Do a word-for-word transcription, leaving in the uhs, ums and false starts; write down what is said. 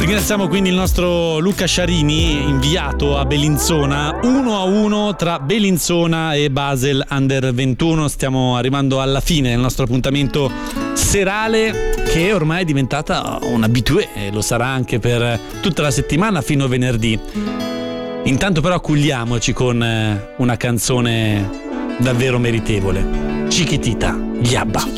Ringraziamo quindi il nostro Luca Sciarini, inviato a Bellinzona, uno a uno tra Bellinzona e Basel Under ventuno. Stiamo arrivando alla fine del nostro appuntamento serale, che ormai è diventata un habitué, e lo sarà anche per tutta la settimana fino a venerdì. Intanto però accugliamoci con una canzone davvero meritevole, Chiquitita, gli Abba.